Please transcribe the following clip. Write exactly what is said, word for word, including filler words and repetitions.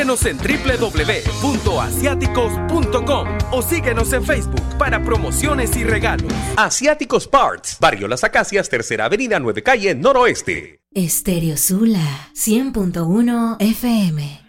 Síguenos en doble u doble u doble u punto asiáticos punto com o síguenos en Facebook para promociones y regalos. Asiáticos Parts, Barrio Las Acacias, Tercera Avenida, nueve Calle, Noroeste. Estéreo Sula, cien punto uno F M.